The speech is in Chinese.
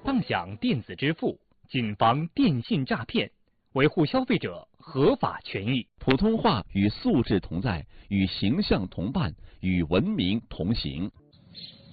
当响电子支付，谨防电信诈骗，维护消费者合法权益。 普通话与素质同在，与形象同伴，与文明同行。